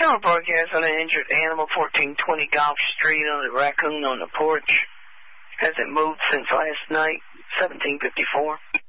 Tower broadcast on an injured animal, 1420 Golf Street, on the raccoon on the porch. Hasn't moved since last night, 1754.